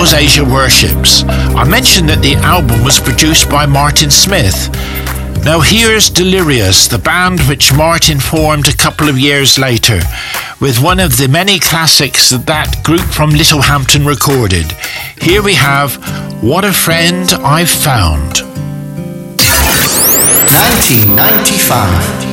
was Asia Worships. I mentioned that the album was produced by Martin Smith. Now here's Delirious, the band which Martin formed a couple of years later, with one of the many classics that group from Littlehampton recorded. Here we have What a Friend I've Found. 1995.